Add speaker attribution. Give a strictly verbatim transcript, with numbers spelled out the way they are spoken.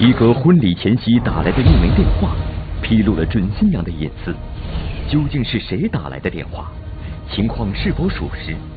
Speaker 1: 一个婚礼前夕打来的匿名电话，披露了准新娘的隐私。究竟是谁打来的电话？情况是否属实？